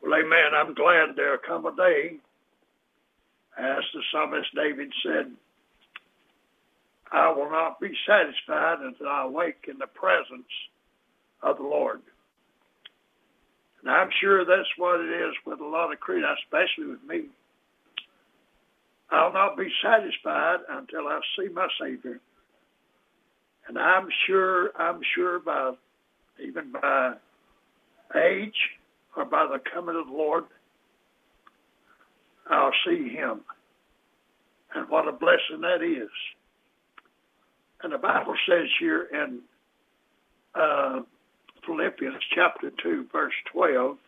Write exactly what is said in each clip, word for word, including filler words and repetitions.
Well, amen. I'm glad there come a day, as the psalmist David said, I will not be satisfied until I awake in the presence of the Lord. And I'm sure that's what it is with a lot of Christians, especially with me. I'll not be satisfied until I see my Savior. And I'm sure, I'm sure by, even by age or by the coming of the Lord, I'll see him. And what a blessing that is. And the Bible says here in uh, Philippians chapter two, verse twelve,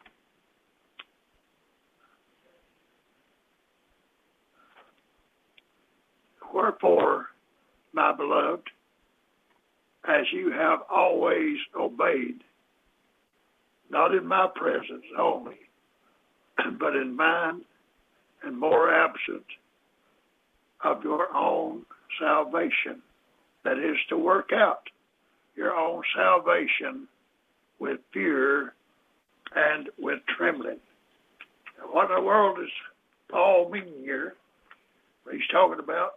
wherefore, my beloved, as you have always obeyed, not in my presence only, but in mine and more absent, of your own salvation. That is to work out your own salvation with fear and with trembling. Now, what in the world does Paul mean here? He's talking about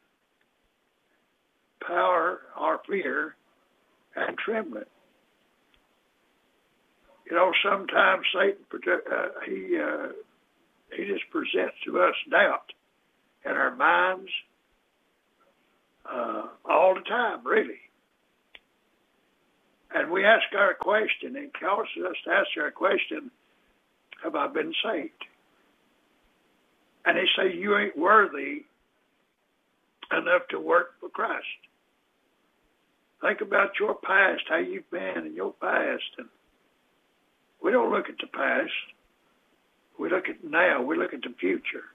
power or fear and trembling. You know, sometimes Satan, uh, he, uh, he just presents to us doubt in our minds uh, all the time, really. And we ask our question, and causes us to ask our question, have I been saved? And they say, you ain't worthy enough to work for Christ. Think about your past, how you've been in your past. And we don't look at the past. We look at now. We look at the future.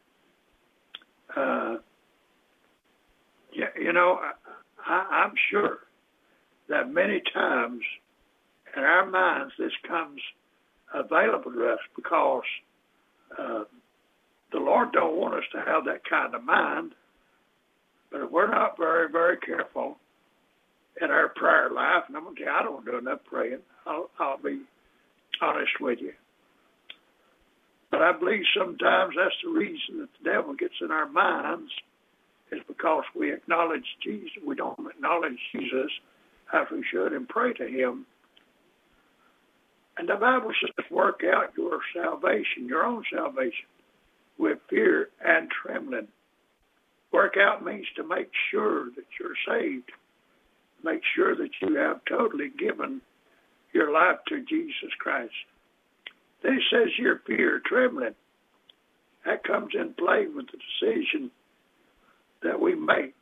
Uh, yeah, you know, I, I'm sure that many times in our minds this comes available to us because uh, the Lord don't want us to have that kind of mind. But if we're not very, very careful in our prayer life, and I'm going to tell you, I don't do enough praying. I'll, I'll be honest with you. But I believe sometimes that's the reason that the devil gets in our minds is because we acknowledge Jesus. We don't acknowledge Jesus as we should and pray to him. And the Bible says, work out your salvation, your own salvation, with fear and trembling. Work out means to make sure that you're saved. Make sure that you have totally given your life to Jesus Christ. Then he says your fear, trembling. That comes in play with the decision that we make.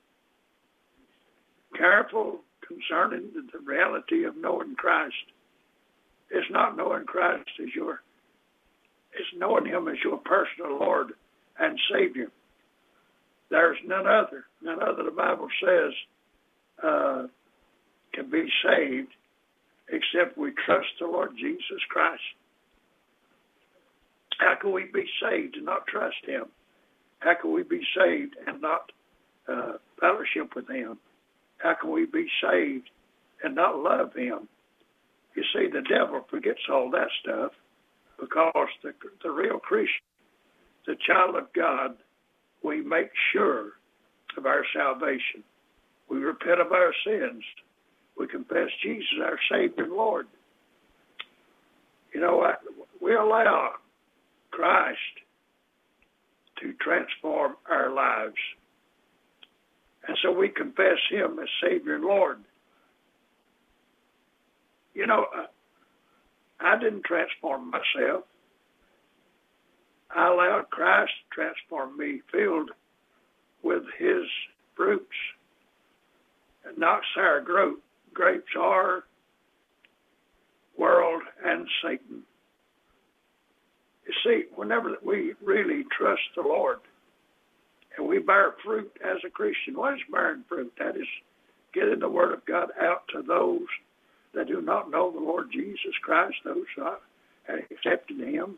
Careful concerning the reality of knowing Christ. It's not knowing Christ as your, it's knowing him as your personal Lord and Savior. There's none other. None other, the Bible says, uh, can be saved except we trust the Lord Jesus Christ. How can we be saved and not trust him? How can we be saved and not uh, fellowship with him? How can we be saved and not love him? You see, the devil forgets all that stuff because the, the real Christian, the child of God, we make sure of our salvation. We repent of our sins. We confess Jesus, our Savior and Lord. You know, we allow Christ to transform our lives. And so we confess him as Savior and Lord. You know, I didn't transform myself. I allowed Christ to transform me, filled with his fruits. And not sour grapes are world and Satan. You see, whenever we really trust the Lord and we bear fruit as a Christian, what is bearing fruit? That is getting the Word of God out to those that do not know the Lord Jesus Christ, those who have accepted him.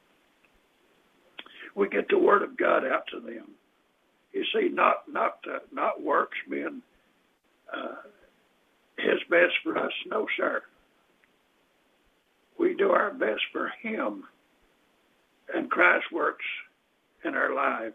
We get the Word of God out to them. You see, not not uh, not works being uh, his best for us. No, sir. We do our best for him and Christ works in our lives.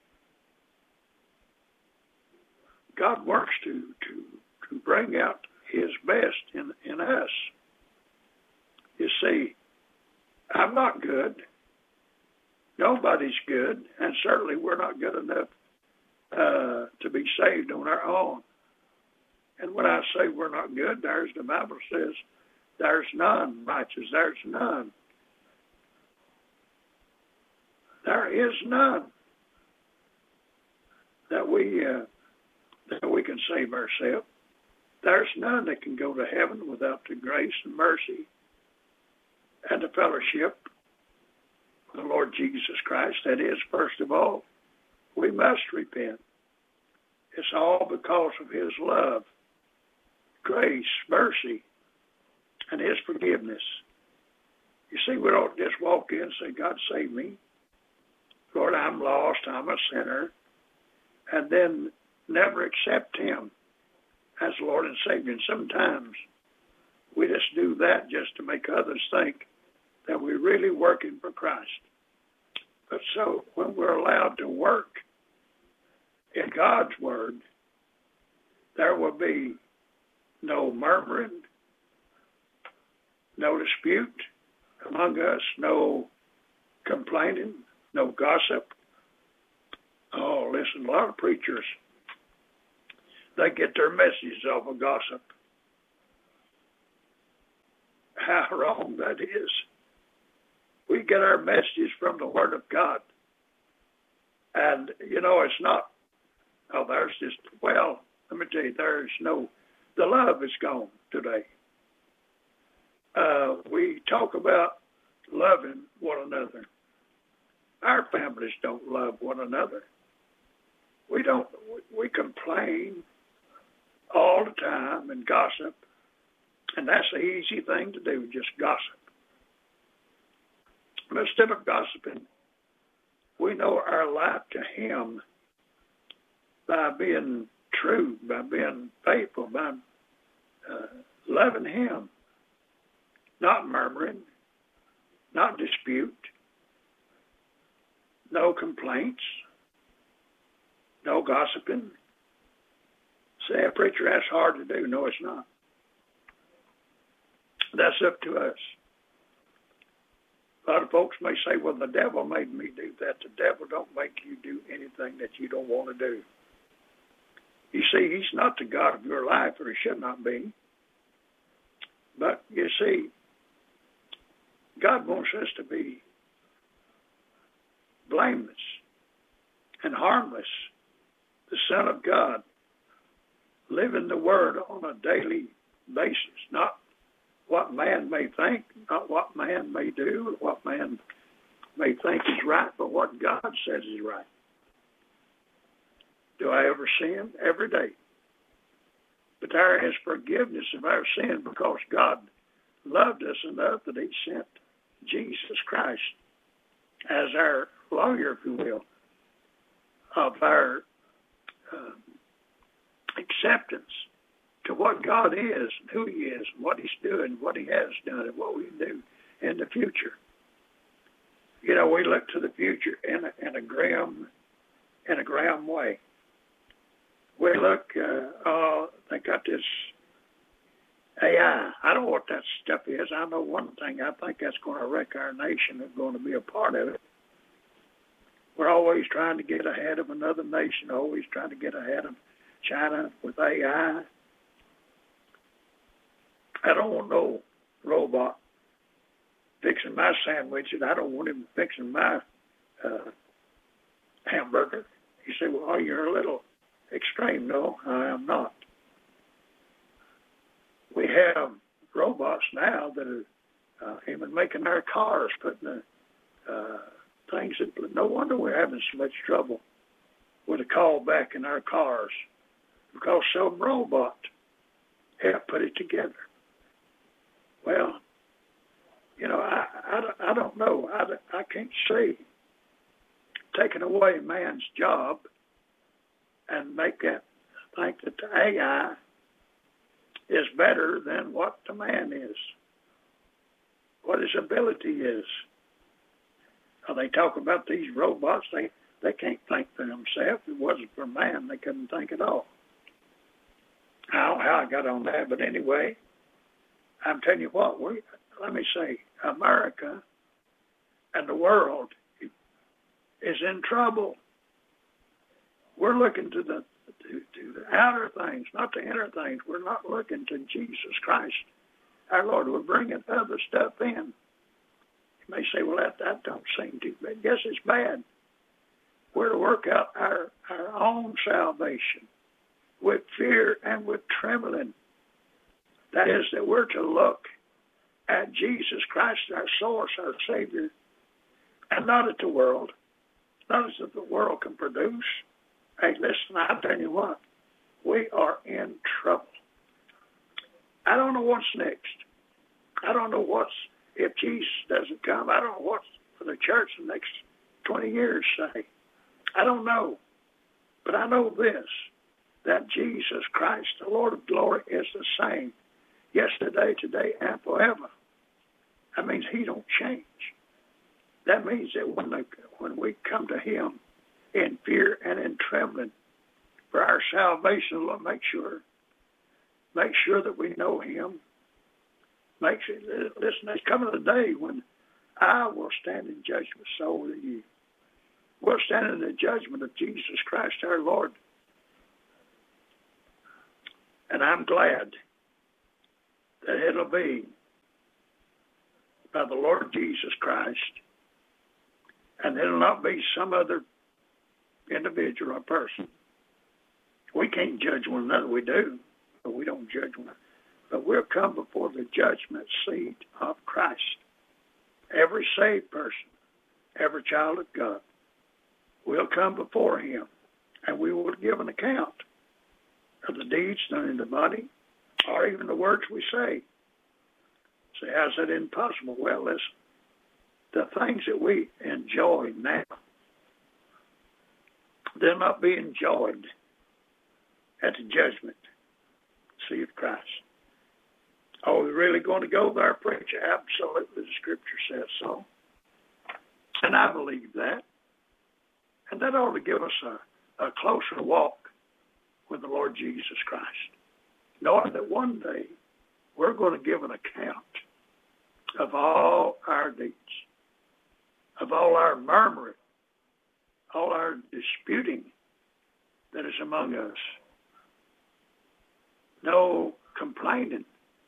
God works to, to, to bring out his best in, in us. You see, I'm not good. Nobody's good, and certainly we're not good enough uh, to be saved on our own. And when I say we're not good, there's the Bible says, there's none righteous. There's none. There is none that we uh, that we can save ourselves. There's none that can go to heaven without the grace and mercy and the fellowship of the Lord Jesus Christ. That is, first of all, we must repent. It's all because of his love, grace, mercy, and his forgiveness. You see, we don't just walk in and say, God, save me. Lord, I'm lost, I'm a sinner, and then never accept him as Lord and Savior. And sometimes we just do that just to make others think that we're really working for Christ. But so when we're allowed to work in God's word, there will be no murmuring, no dispute among us, no complaining, no gossip. Oh, listen, a lot of preachers, they get their messages off of gossip. How wrong that is. We get our messages from the Word of God. And, you know, it's not, oh, there's just, well, let me tell you, there's no, the love is gone today. Uh, we talk about loving one another. Our families don't love one another. We don't, we complain all the time and gossip. And that's the easy thing to do, just gossip. But instead of gossiping, we know our life to him by being true, by being faithful, by uh, loving him, not murmuring, not dispute, no complaints, no gossiping. Say, a preacher, that's hard to do. No, it's not. That's up to us. A lot of folks may say, well, the devil made me do that. The devil don't make you do anything that you don't want to do. You see, he's not the God of your life, or he should not be. But you see, God wants us to be blameless and harmless, the Son of God, living the Word on a daily basis, not what man may think, not what man may do, what man may think is right, but what God says is right. Do I ever sin? Every day. But there is forgiveness of our sin because God loved us enough that he sent Jesus Christ as our lawyer, if you will, of our uh, acceptance to what God is, and who he is, and what he's doing, what he has done, and what we can do in the future. You know, we look to the future in a, in a grim, in a grim way. We look, uh, oh, they got this A I. I don't know what that stuff is. I know one thing. I think that's going to wreck our nation and going to be a part of it. We're always trying to get ahead of another nation, always trying to get ahead of China with A I. I don't want no robot fixing my sandwich, and I don't want him fixing my uh, hamburger. You say, well, you're a little extreme. No, I am not. We have robots now that are uh, even making our cars, putting the uh, things in. No wonder we're having so much trouble with a call back in our cars, because some robot helped put it together. Well, you know, I, I, I don't know. I, I can't see taking away man's job and make that think that the A I is better than what the man is, what his ability is. Uh, they talk about these robots. They, they can't think for themselves. If it wasn't for man, they couldn't think at all. I don't know how I got on that, but anyway, I'm telling you what, we, let me say, America and the world is in trouble. We're looking to the to, to the outer things, not the inner things. We're not looking to Jesus Christ, our Lord. We're bringing other stuff in. You may say, well, that, that don't seem too bad. Yes, it's bad. We're to work out our, our own salvation with fear and with trembling. That is, that we're to look at Jesus Christ, our source, our Savior, and not at the world. Not as if the world can produce. Hey, listen, I'll tell you what, we are in trouble. I don't know what's next. I don't know what's, if Jesus doesn't come, I don't know what's for the church the next twenty years say. I don't know. But I know this, that Jesus Christ, the Lord of glory, is the same yesterday, today, and forever. That means he don't change. That means that when, the, when we come to him in fear and in trembling for our salvation, Lord, make sure, make sure that we know him. Make sure, listen, there's coming a day when I will stand in judgment, so will you. We'll stand in the judgment of Jesus Christ, our Lord. And I'm glad that it'll be by the Lord Jesus Christ, and it'll not be some other individual or person. We can't judge one another. We do, but we don't judge one another. But we'll come before the judgment seat of Christ. Every saved person, every child of God, will come before him, and we will give an account of the deeds done in the body, or even the words we say. Say, how's that impossible? Well, listen, the things that we enjoy now, they'll not be enjoyed at the judgment seat of Christ. Are we really going to go there, preacher? Absolutely, the Scripture says so. And I believe that. And that ought to give us a, a closer walk with the Lord Jesus Christ, knowing that one day we're going to give an account of all our deeds, of all our murmuring, all our disputing that is among us. No complaining,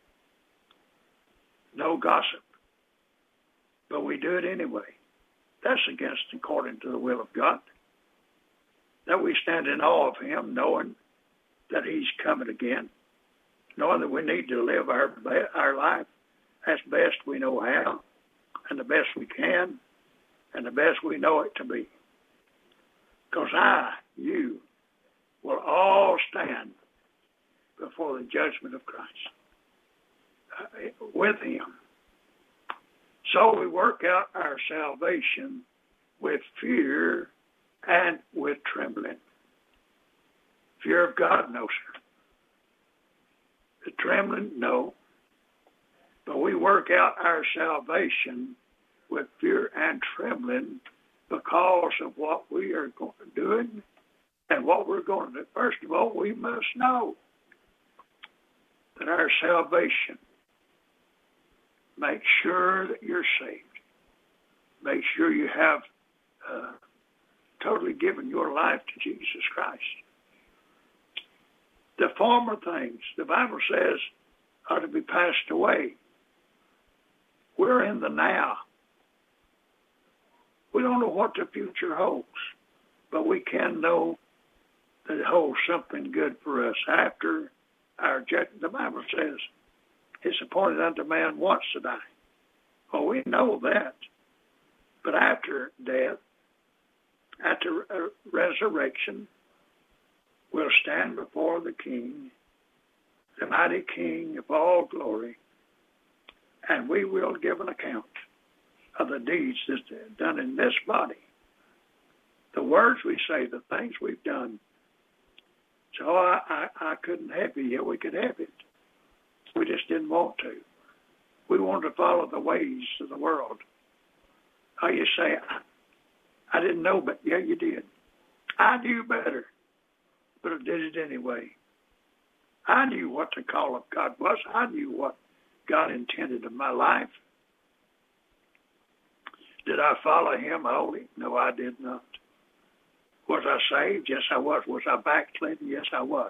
no gossip, but we do it anyway. That's against, according to the will of God. That we stand in awe of him, knowing that he's coming again, knowing that we need to live our our life as best we know how, and the best we can, and the best we know it to be. Because I, you, will all stand before the judgment of Christ uh, with him. So we work out our salvation with fear and with trembling. Fear of God, no, sir. The trembling, no. But we work out our salvation with fear and trembling because of what we are going to do and what we're going to do. First of all, we must know that our salvation, make sure that you're saved. Make sure you have uh, totally given your life to Jesus Christ. The former things, the Bible says, are to be passed away. We're in the now. We don't know what the future holds, but we can know that it holds something good for us after our judgment. The Bible says it's appointed unto man once to die. Well, we know that. But after death, after uh, resurrection, we'll stand before the King, the mighty King of all glory, and we will give an account of the deeds that's done in this body. The words we say, the things we've done. So I, I, I couldn't have it, yet we could have it. We just didn't want to. We wanted to follow the ways of the world. Oh, you say, I, I didn't know, but yeah, you did. I knew better, but I did it anyway. I knew what the call of God was. I knew what God intended of my life. Did I follow him wholly? No, I did not. Was I saved? Yes, I was. Was I backslidden? Yes, I was.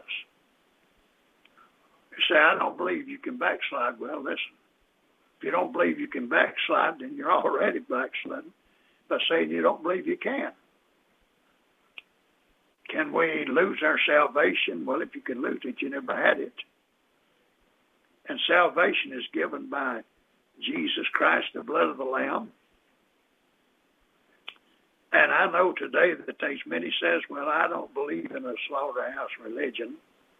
You say, I don't believe you can backslide. Well, listen, if you don't believe you can backslide, then you're already backsliding by saying you don't believe you can. Can we lose our salvation? Well, if you can lose it, you never had it. And salvation is given by Jesus Christ, the blood of the Lamb. And I know today that there's many says, well, I don't believe in a slaughterhouse religion.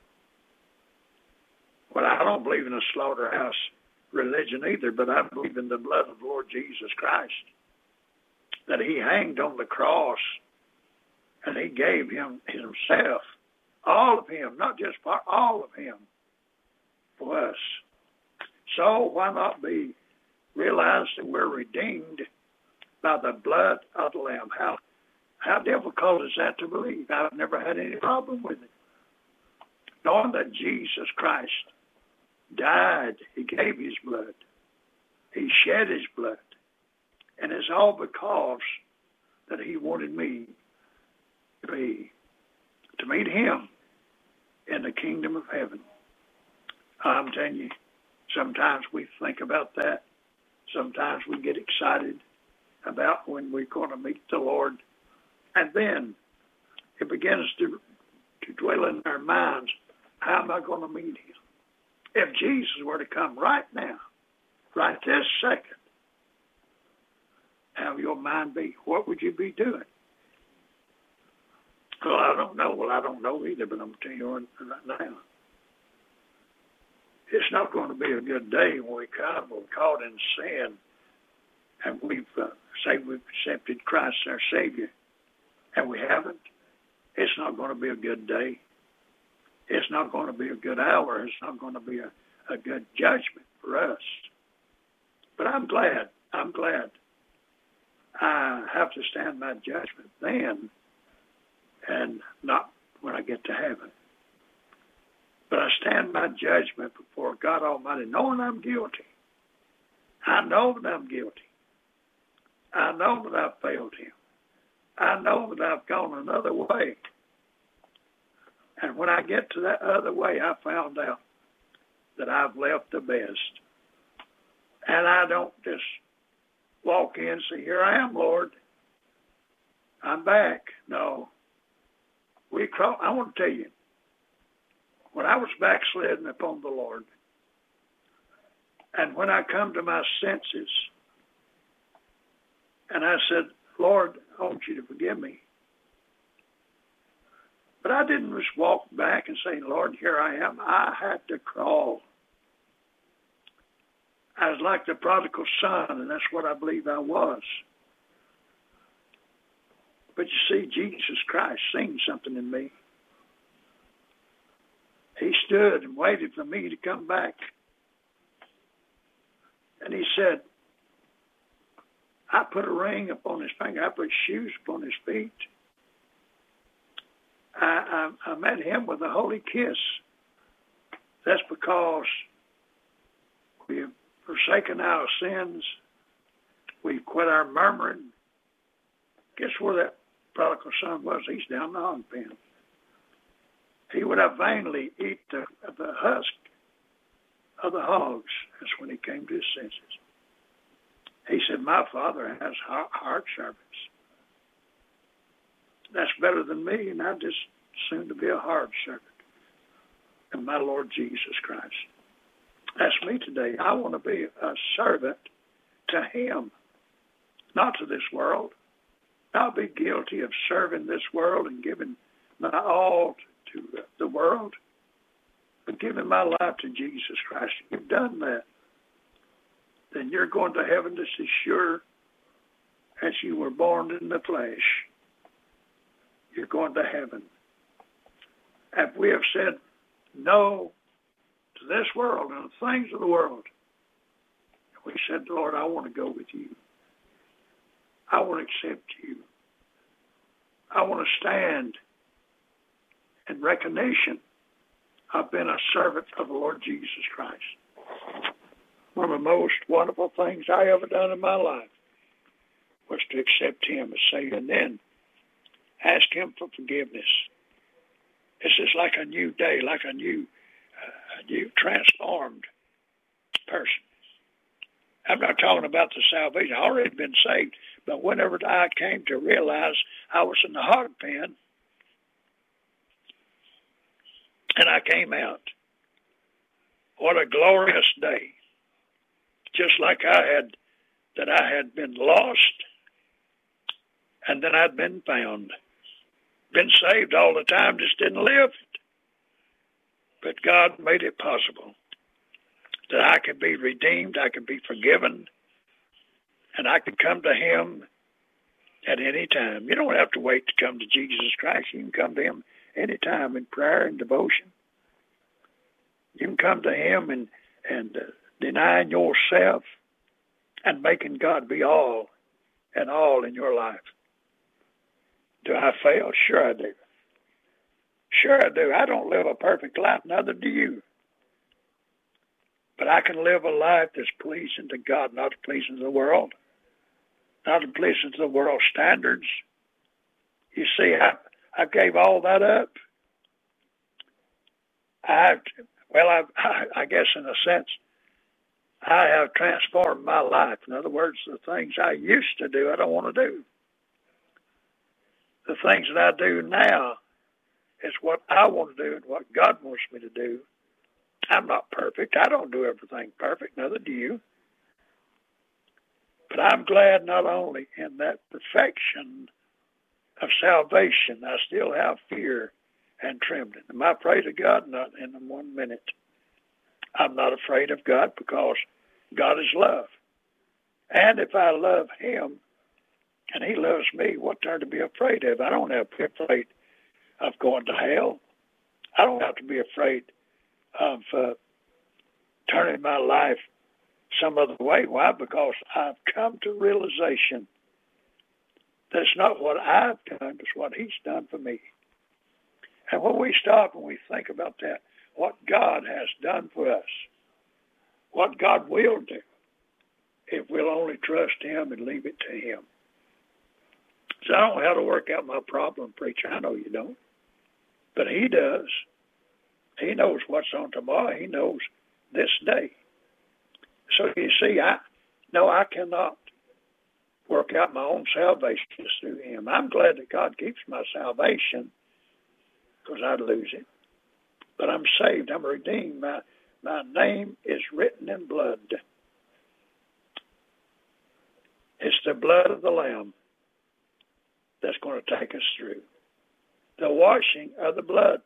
Well, I don't believe in a slaughterhouse religion either, but I believe in the blood of the Lord Jesus Christ, that he hanged on the cross and he gave him himself, all of him, not just part, all of him for us. So why not be realize that we're redeemed by the blood of the Lamb? How how difficult is that to believe? I've never had any problem with it. Knowing that Jesus Christ died, he gave his blood, he shed his blood, and it's all because that he wanted me to be to meet him in the kingdom of heaven. I'm telling you, sometimes we think about that. Sometimes we get excited about when we're going to meet the Lord. And then it begins to, to dwell in our minds, how am I going to meet him? If Jesus were to come right now, right this second, how would your mind be? What would you be doing? Well, I don't know. Well, I don't know either, but I'm telling you right now. It's not going to be a good day when we come, we're caught in sin, and we've uh, say we've accepted Christ our Savior, and we haven't. It's not going to be a good day. It's not going to be a good hour. It's not going to be a, a good judgment for us. But I'm glad. I'm glad. I have to stand my judgment then, and not when I get to heaven. But I stand my judgment before God Almighty, knowing I'm guilty. I know that I'm guilty. I know that I've failed him. I know that I've gone another way. And when I get to that other way, I found out that I've left the best. And I don't just walk in and say, here I am, Lord. I'm back. No. We cross, I want to tell you, when I was backsliding upon the Lord, and when I come to my senses, and I said, Lord, I want you to forgive me. But I didn't just walk back and say, Lord, here I am. I had to crawl. I was like the prodigal son, and that's what I believe I was. But you see, Jesus Christ seen something in me. He stood and waited for me to come back. And he said, I put a ring upon his finger. I put shoes upon his feet. I, I, I met him with a holy kiss. That's because we've forsaken our sins. We've quit our murmuring. Guess where that prodigal son was? He's down the hog pen. He would have vainly eat the, the husk of the hogs. That's when he came to his senses. He said, my father has hard servants. That's better than me, and I just soon to be a hard servant of my Lord Jesus Christ. That's me today. I want to be a servant to him, not to this world. I'll be guilty of serving this world and giving my all to the world, but giving my life to Jesus Christ. If you've done that, then you're going to heaven just as sure as you were born in the flesh. You're going to heaven. If we have said no to this world and the things of the world, we said, Lord, I want to go with you. I want to accept you. I want to stand in recognition I've been a servant of the Lord Jesus Christ. One of the most wonderful things I ever done in my life was to accept him as Savior and then ask him for forgiveness. This is like a new day, like a new, uh, a new transformed person. I'm not talking about the salvation. I've already been saved, but whenever I came to realize I was in the hog pen, and I came out, what a glorious day. Just like I had, that I had been lost, and then I'd been found. Been saved all the time, just didn't live it. But God made it possible that I could be redeemed, I could be forgiven, and I could come to him at any time. You don't have to wait to come to Jesus Christ. You can come to him any time in prayer and devotion. You can come to him and, and uh, denying yourself and making God be all and all in your life. Do I fail? Sure I do. Sure I do. I don't live a perfect life, neither do you. But I can live a life that's pleasing to God, not pleasing to the world, not pleasing to the world's standards. You see, I, I gave all that up. I, well, I, I, I guess in a sense, I have transformed my life. In other words, the things I used to do, I don't want to do. The things that I do now is what I want to do and what God wants me to do. I'm not perfect. I don't do everything perfect, neither do you. But I'm glad not only in that perfection of salvation, I still have fear and trembling. Am I afraid of God? Not in one minute. I'm not afraid of God because God is love. And if I love him and he loves me, what there to be afraid of? I don't have to be afraid of going to hell. I don't have to be afraid of uh, turning my life some other way. Why? Because I've come to realization that it's not what I've done, it's what he's done for me. And when we stop and we think about that, what God has done for us, what God will do, if we'll only trust him and leave it to him. So I don't know how to work out my problem, preacher. I know you don't. But he does. He knows what's on tomorrow. He knows this day. So you see, I no, I cannot work out my own salvation through him. I'm glad that God keeps my salvation because I'd lose it. But I'm saved. I'm redeemed. My, my name is written in blood. It's the blood of the Lamb that's going to take us through. The washing of the blood.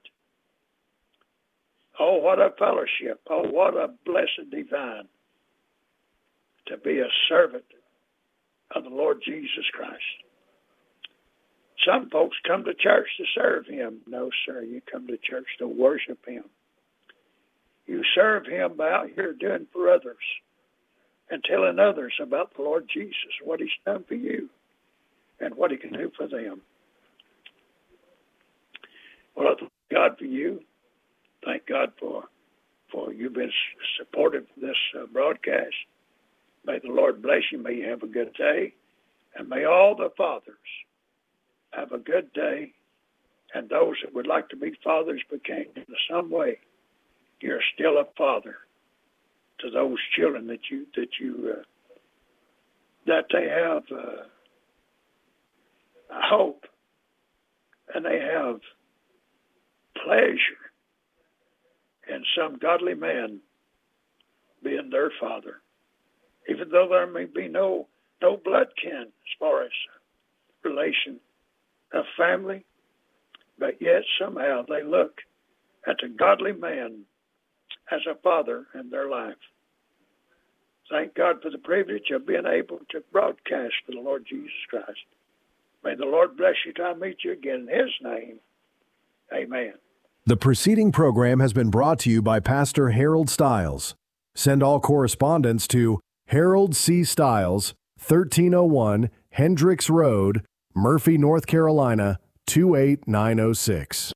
Oh, what a fellowship. Oh, what a blessed divine to be a servant of the Lord Jesus Christ. Some folks come to church to serve him. No, sir, you come to church to worship him. You serve him by out here doing for others and telling others about the Lord Jesus, what he's done for you and what he can do for them. Well, I thank God for you. Thank God for, for you've been supportive of this uh, broadcast. May the Lord bless you. May you have a good day. And may all the fathers have a good day. And those that would like to be fathers became in some way, you're still a father to those children that you, that you, uh, that they have uh, hope and they have pleasure in some godly man being their father, even though there may be no no blood kin as far as relation of family, but yet somehow they look at the godly man as a father in their life. Thank God for the privilege of being able to broadcast for the Lord Jesus Christ. May the Lord bless you till I meet you again in his name. Amen. The preceding program has been brought to you by Pastor Harold Stiles. Send all correspondence to Harold C. Stiles, thirteen oh one Hendricks Road, Murphy, North Carolina, two eight nine oh six.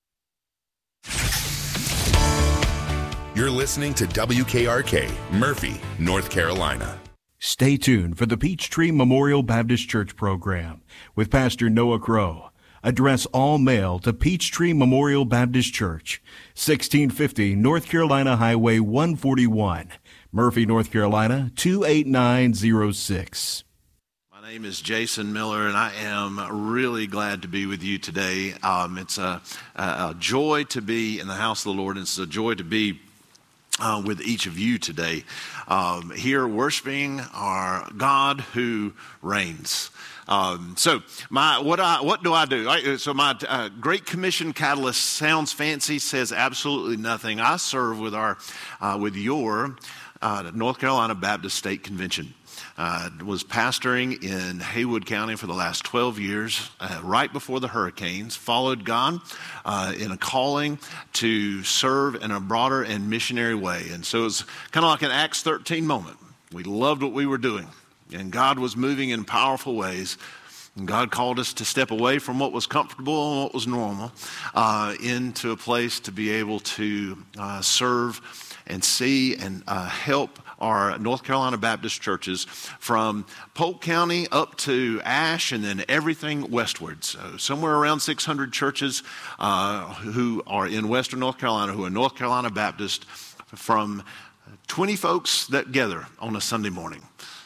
You're listening to W K R K, Murphy, North Carolina. Stay tuned for the Peachtree Memorial Baptist Church program with Pastor Noah Crow. Address all mail to Peachtree Memorial Baptist Church, sixteen fifty North Carolina Highway one forty-one, Murphy, North Carolina, two eight nine oh six. My name is Jason Miller, and I am really glad to be with you today. Um, it's a, a joy to be in the house of the Lord, and it's a joy to be uh, with each of you today, um, here worshiping our God who reigns. Um, so my what I what do I do? I, so my uh, Great Commission Catalyst sounds fancy, says absolutely nothing. I serve with our uh, with your uh, North Carolina Baptist State Convention. Uh, was pastoring in Haywood County for the last twelve years, uh, right before the hurricanes. Followed God uh, in a calling to serve in a broader and missionary way, and so it was kind of like an Acts thirteen moment. We loved what we were doing. And God was moving in powerful ways. And God called us to step away from what was comfortable and what was normal uh, into a place to be able to uh, serve and see and uh, help our North Carolina Baptist churches from Polk County up to Ash and then everything westward. So somewhere around six hundred churches uh, who are in Western North Carolina, who are North Carolina Baptist, from twenty folks that gather on a Sunday morning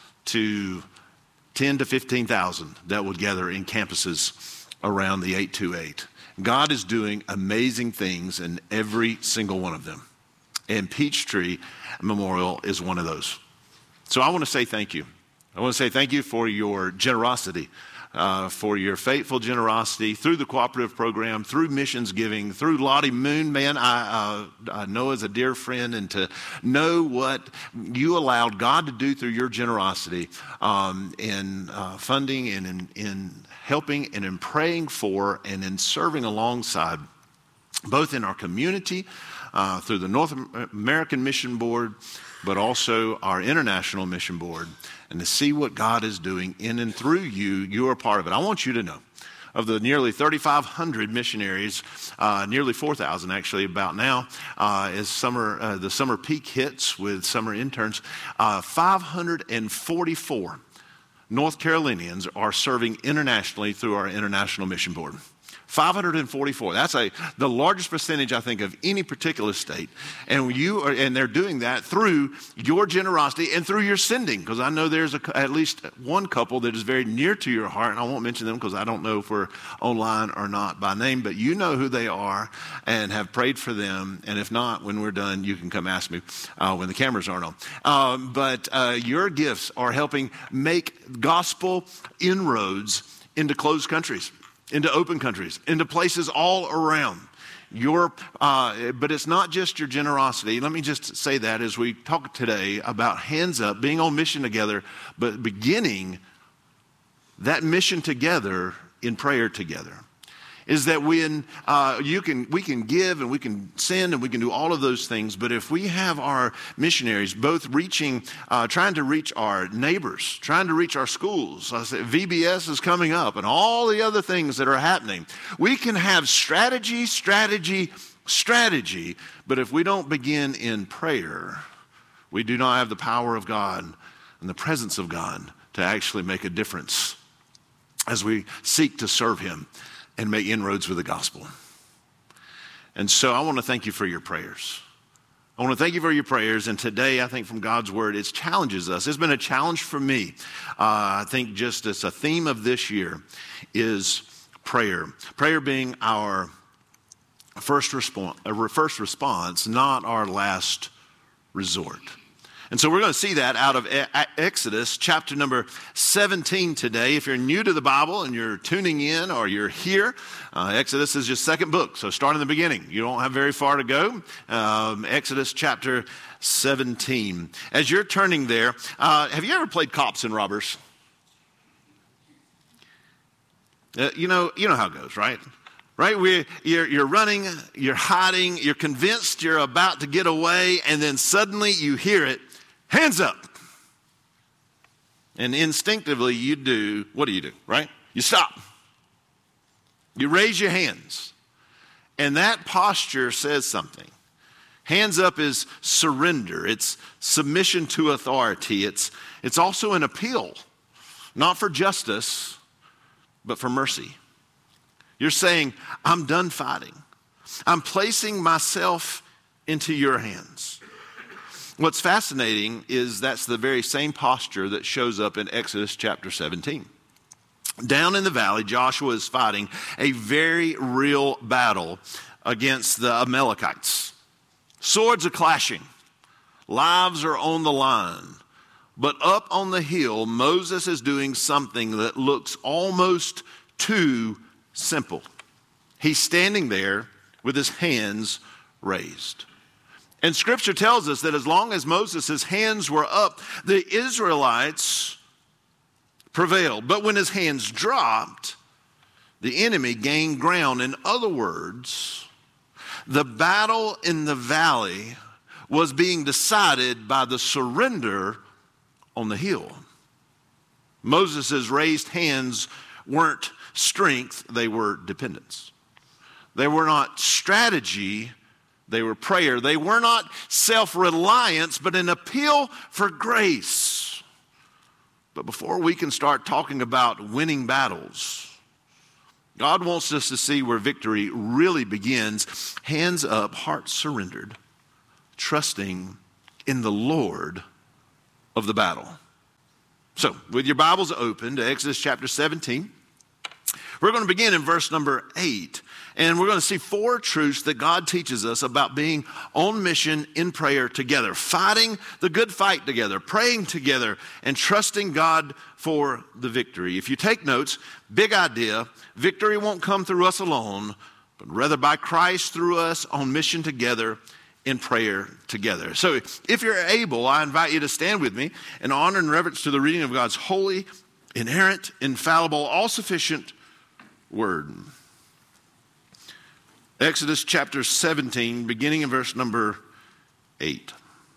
to ten to fifteen thousand that would gather in campuses around the eight two eight. God is doing amazing things in every single one of them. And Peachtree Memorial is one of those. So I want to say thank you. I want to say thank you for your generosity, uh, for your faithful generosity through the cooperative program, through missions giving, through Lottie Moon. Man, I, uh, I know as a dear friend, and to know what you allowed God to do through your generosity um, in uh, funding and in, in helping and in praying for and in serving alongside, both in our community, uh, through the North American Mission Board, but also our International Mission Board, and to see what God is doing in and through you. You are part of it. I want you to know, of the nearly thirty-five hundred missionaries, uh, nearly four thousand actually about now, uh, as summer uh, the summer peak hits with summer interns, uh, five hundred forty-four North Carolinians are serving internationally through our International Mission Board. five hundred forty-four. That's a the largest percentage, I think, of any particular state. And you are, and they're doing that through your generosity and through your sending. Because I know there's a, at least one couple that is very near to your heart, and I won't mention them because I don't know if we're online or not by name, but you know who they are and have prayed for them. And if not, when we're done, you can come ask me uh, when the cameras aren't on. Um, but uh, your gifts are helping make gospel inroads into closed countries, into open countries, into places all around. Your, uh, but it's not just your generosity. Let me just say that as we talk today about hands up, being on mission together, but beginning that mission together in prayer together. Is that when uh, you can, we can give and we can send and we can do all of those things, but if we have our missionaries both reaching, uh, trying to reach our neighbors, trying to reach our schools, I say V B S is coming up and all the other things that are happening, we can have strategy, strategy, strategy, but if we don't begin in prayer, we do not have the power of God and the presence of God to actually make a difference as we seek to serve Him and make inroads with the gospel. And so I want to thank you for your prayers. I want to thank you for your prayers. And today, I think from God's word, it challenges us. It's been a challenge for me. Uh, I think just as a theme of this year is prayer. Prayer being our first response, first response, not our last resort. And so we're going to see that out of Exodus chapter number seventeen today. If you're new to the Bible and you're tuning in or you're here, uh, Exodus is your second book. So start in the beginning. You don't have very far to go. Um, Exodus chapter seventeen. As you're turning there, uh, have you ever played cops and robbers? Uh, you know, you know how it goes, right? Right? We, you're, you're running, you're hiding, you're convinced you're about to get away, and then suddenly you hear it. Hands up. And instinctively you do, what do you do, right? You stop. You raise your hands. And that posture says something. Hands up is surrender. It's submission to authority. It's, it's also an appeal, not for justice, but for mercy. You're saying, I'm done fighting. I'm placing myself into your hands. What's fascinating is that's the very same posture that shows up in Exodus chapter seventeen. Down in the valley, Joshua is fighting a very real battle against the Amalekites. Swords are clashing. Lives are on the line. But up on the hill, Moses is doing something that looks almost too simple. He's standing there with his hands raised. And Scripture tells us that as long as Moses' hands were up, the Israelites prevailed. But when his hands dropped, the enemy gained ground. In other words, the battle in the valley was being decided by the surrender on the hill. Moses' raised hands weren't strength, they were dependence. They were not strategy, they were prayer. They were not self-reliance, but an appeal for grace. But before we can start talking about winning battles, God wants us to see where victory really begins. Hands up, heart surrendered, trusting in the Lord of the battle. So, with your Bibles open to Exodus chapter seventeen, we're going to begin in verse number eight. And we're going to see four truths that God teaches us about being on mission in prayer together, fighting the good fight together, praying together, and trusting God for the victory. If you take notes, big idea, victory won't come through us alone, but rather by Christ through us on mission together in prayer together. So if you're able, I invite you to stand with me in honor and reverence to the reading of God's holy, inerrant, infallible, all-sufficient word. Exodus chapter seventeen, beginning in verse number eight.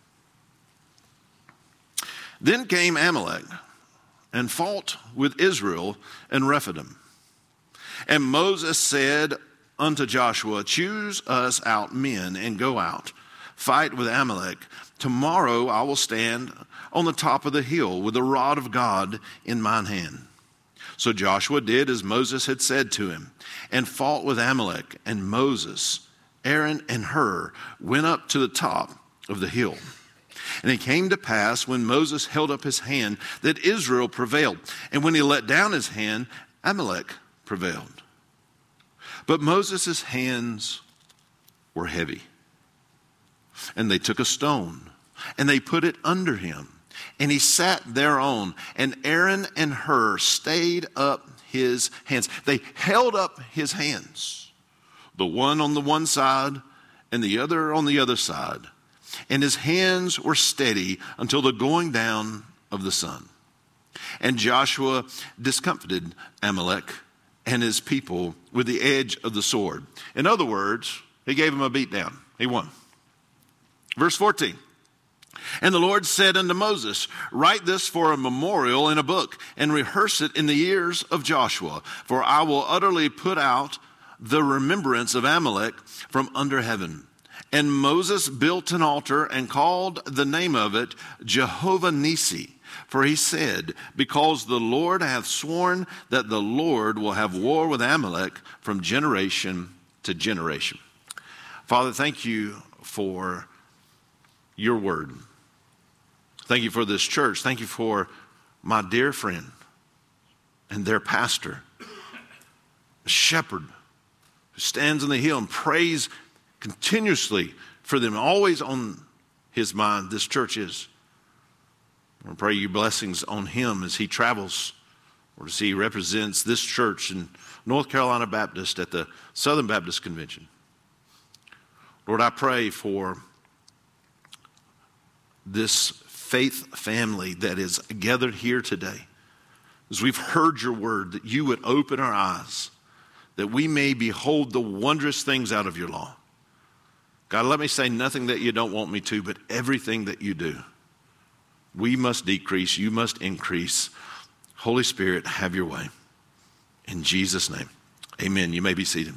Then came Amalek and fought with Israel and Rephidim. And Moses said unto Joshua, choose us out men and go out, fight with Amalek. Tomorrow I will stand on the top of the hill with the rod of God in mine hand. So Joshua did as Moses had said to him, and fought with Amalek. And Moses, Aaron, and Hur went up to the top of the hill. And it came to pass, when Moses held up his hand, that Israel prevailed. And when he let down his hand, Amalek prevailed. But Moses' hands were heavy. And they took a stone, and they put it under him. And he sat thereon, and Aaron and Hur stayed up his hands. They held up his hands, the one on the one side and the other on the other side. And his hands were steady until the going down of the sun. And Joshua discomfited Amalek and his people with the edge of the sword. In other words, he gave him a beat down. He won. Verse fourteen. And the Lord said unto Moses, write this for a memorial in a book, and rehearse it in the ears of Joshua. For I will utterly put out the remembrance of Amalek from under heaven. And Moses built an altar and called the name of it Jehovah Nissi. For he said, because the Lord hath sworn that the Lord will have war with Amalek from generation to generation. Father, thank you for your word. Thank you for this church. Thank you for my dear friend and their pastor, a shepherd who stands on the hill and prays continuously for them, always on his mind. This church is. I pray your blessings on him as he travels, or as he represents this church in North Carolina Baptist at the Southern Baptist Convention. Lord, I pray for this faith family that is gathered here today. As we've heard your word, that you would open our eyes, that we may behold the wondrous things out of your law. God, let me say nothing that you don't want me to, but everything that you do. We must decrease. You must increase. Holy Spirit, have your way. In Jesus' name, amen. You may be seated.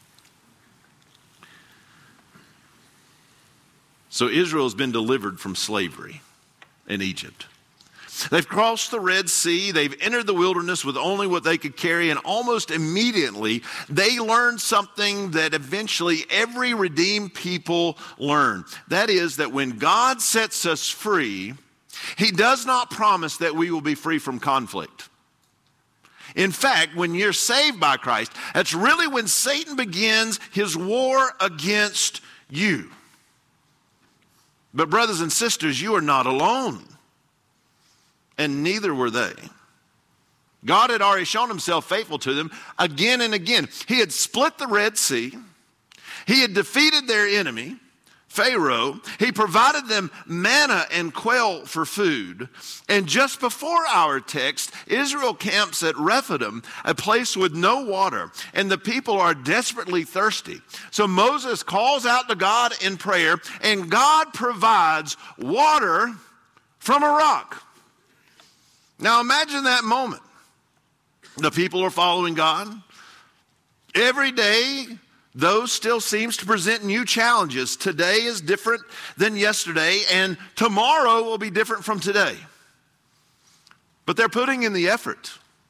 So Israel has been delivered from slavery in Egypt. They've crossed the Red Sea. They've entered the wilderness with only what they could carry. And almost immediately, they learned something that eventually every redeemed people learn. That is that when God sets us free, He does not promise that we will be free from conflict. In fact, when you're saved by Christ, that's really when Satan begins his war against you. But brothers and sisters, you are not alone. And neither were they. God had already shown himself faithful to them again and again. He had split the Red Sea. He had defeated their enemy, Pharaoh. He provided them manna and quail for food. And just before our text, Israel camps at Rephidim, a place with no water, and the people are desperately thirsty. So Moses calls out to God in prayer, and God provides water from a rock. Now imagine that moment. The people are following God. Every day, though, still seems to present new challenges. Today is different than yesterday, and tomorrow will be different from today. But they're putting in the effort.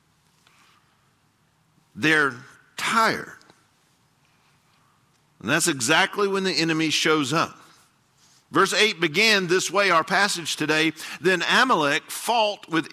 They're tired. And that's exactly when the enemy shows up. Verse eight began this way, our passage today. Then Amalek fought with